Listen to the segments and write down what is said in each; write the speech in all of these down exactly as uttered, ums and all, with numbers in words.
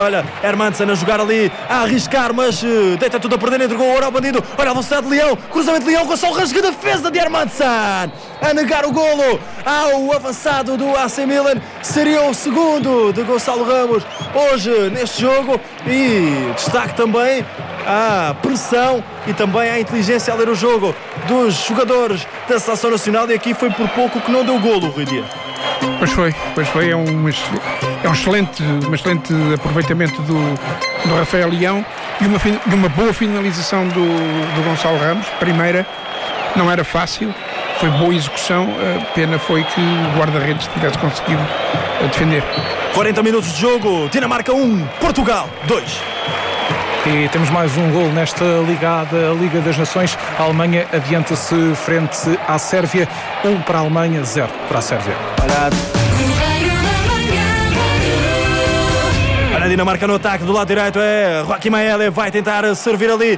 Olha, Hermansen a jogar ali, a arriscar, mas uh, deita tudo a perder, entregou o ouro ao bandido. Olha a velocidade de Leão, cruzamento de Leão, Gonçalo Ramos, que defesa de Hermansen, a negar o golo ao avançado do A C Milan. Seria o segundo de Gonçalo Ramos hoje neste jogo. E destaque também a pressão e também a inteligência a ler o jogo dos jogadores da Seleção Nacional. E aqui foi por pouco que não deu golo, Rui Dias. Pois foi, pois foi, é um, é um excelente, um excelente aproveitamento do, do Rafael Leão e uma, e uma boa finalização do, do Gonçalo Ramos. Primeira, não era fácil, foi boa execução, a pena foi que o guarda-redes tivesse conseguido defender. quarenta minutos de jogo, Dinamarca um, Portugal dois. E temos mais um gol nesta ligada Liga das Nações. A Alemanha adianta-se frente à Sérvia. Um para a Alemanha, zero para a Sérvia. Olha a Dinamarca no ataque do lado direito, é Joaquim Maele, vai tentar servir ali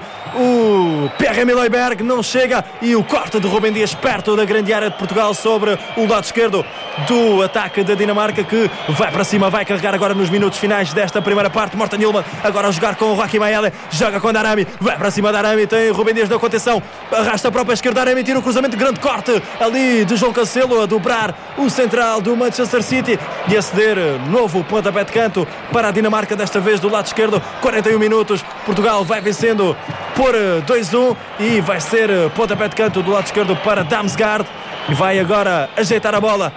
o Pierre-Emile Højbjerg, não chega, e o corte de Rubem Dias perto da grande área de Portugal sobre o lado esquerdo do ataque da Dinamarca, que vai para cima, vai carregar agora nos minutos finais desta primeira parte. Morten Hjulmand agora a jogar com o Joaquim Maele, joga com Darami, vai para cima Darami, tem Rubem Dias na contenção, arrasta a própria esquerda, Darami tira o cruzamento, grande corte ali de João Cancelo a dobrar o central do Manchester City e a ceder novo pontapé de canto para a Dinamarca. Marca desta vez do lado esquerdo, quarenta e um minutos, Portugal vai vencendo por dois a um e vai ser pontapé de canto do lado esquerdo para Damsgaard e vai agora ajeitar a bola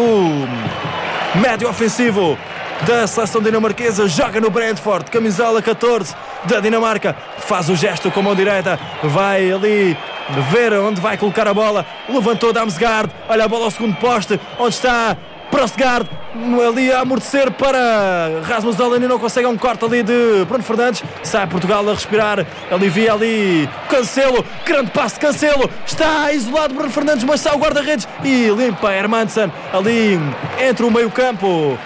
o médio ofensivo da seleção dinamarquesa, joga no Brentford, camisola catorze da Dinamarca, faz o gesto com a mão direita, vai ali ver onde vai colocar a bola, levantou Damsgaard, olha a bola ao segundo poste, onde está Prostgaard, ali a amortecer para Rasmus Allen e não consegue um corte ali de Bruno Fernandes. Sai Portugal a respirar, alivia ali Cancelo, grande passe de Cancelo, está isolado Bruno Fernandes, mas sai o guarda-redes e limpa Hermansen ali entre o meio campo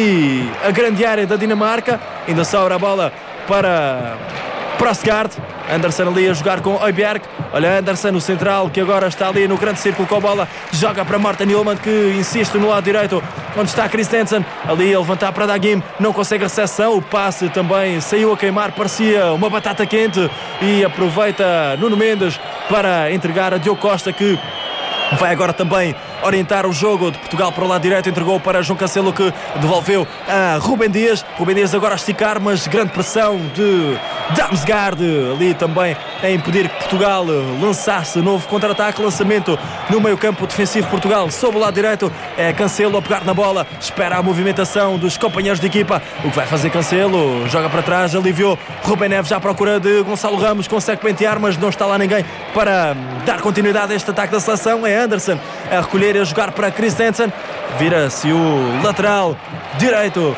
e a grande área da Dinamarca. Ainda sobra a bola para Prostgaard, Andersen ali a jogar com Højbjerg. Olha Andersen, o central, que agora está ali no grande círculo com a bola, joga para Morten Hjulmand, que insiste no lado direito onde está Christensen, ali a levantar para Dagim, não consegue a recepção, o passe também saiu a queimar, parecia uma batata quente, e aproveita Nuno Mendes para entregar a Diogo Costa, que vai agora também orientar o jogo de Portugal para o lado direito, entregou para João Cancelo, que devolveu a Rubem Dias. Rubem Dias agora a esticar, mas grande pressão de Damsgaard ali também a impedir que Portugal lançasse novo contra-ataque. Lançamento no meio campo defensivo Portugal sob o lado direito, é Cancelo a pegar na bola, espera a movimentação dos companheiros de equipa. O que vai fazer Cancelo? Joga para trás, aliviou Rubem Neves à procura de Gonçalo Ramos, consegue pentear, mas não está lá ninguém para dar continuidade a este ataque da seleção. É Andersen a recolher e a jogar para Christensen, vira-se o lateral direito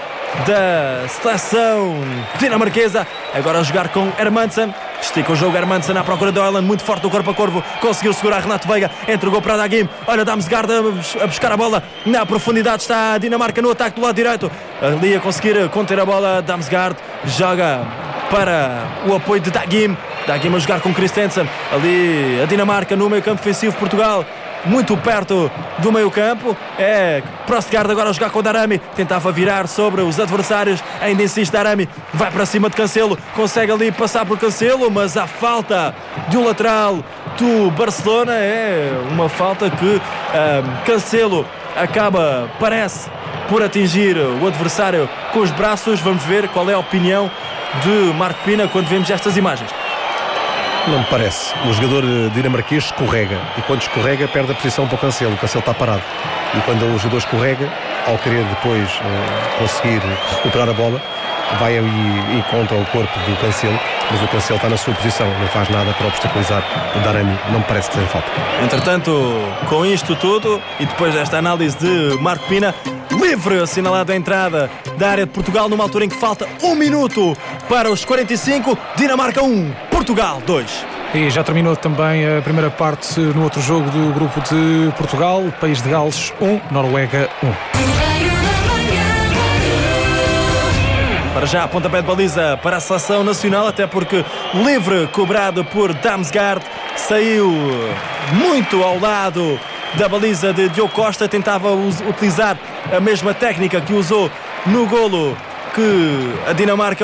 da seleção dinamarquesa, agora a jogar com Hermansen, estica o jogo Hermansen à procura de Højlund, muito forte do corpo a corpo, conseguiu segurar Renato Veiga, entregou para Dagim, olha Damsgaard a buscar a bola, na profundidade está a Dinamarca no ataque do lado direito, ali a conseguir conter a bola, Damsgaard joga para o apoio de Dagim, Dagim a jogar com Christensen, ali a Dinamarca no meio campo defensivo, Portugal muito perto do meio campo, é Prostgaard agora a jogar com o Darami, tentava virar sobre os adversários, ainda insiste Darami, vai para cima de Cancelo, consegue ali passar por Cancelo, mas a falta de um lateral do Barcelona, é uma falta que um, Cancelo acaba, parece, por atingir o adversário com os braços. Vamos ver qual é a opinião de Marco Pina quando vemos estas imagens. Não me parece. O jogador dinamarquês escorrega e quando escorrega perde a posição para o Cancelo. O Cancelo está parado. E quando o jogador escorrega, ao querer depois uh, conseguir recuperar a bola, vai e, e contra o corpo do Cancelo, mas o Cancelo está na sua posição, não faz nada para obstaculizar o Darami. Não me parece que seja falta. Entretanto, com isto tudo e depois desta análise de Marco Pina, livre assinalado a entrada da área de Portugal numa altura em que falta um minuto para os quarenta e cinco, Dinamarca um, Portugal dois. E já terminou também a primeira parte no outro jogo do grupo de Portugal, País de Gales um, Noruega um. Para já, pontapé de baliza para a seleção nacional, até porque o livre cobrado por Damsgaard saiu muito ao lado da baliza de Diogo Costa, tentava utilizar a mesma técnica que usou no golo que a Dinamarca